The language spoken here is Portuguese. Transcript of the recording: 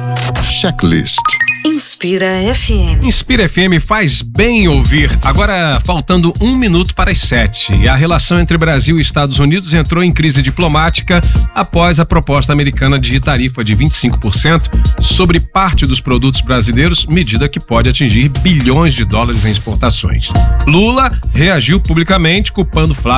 Checklist. Inspira FM. Inspira FM faz bem ouvir. Agora, faltando 1 minuto para as 7. E a relação entre Brasil e Estados Unidos entrou em crise diplomática após a proposta americana de tarifa de 25% sobre parte dos produtos brasileiros, medida que pode atingir bilhões de dólares em exportações. Lula reagiu publicamente, culpando Flávio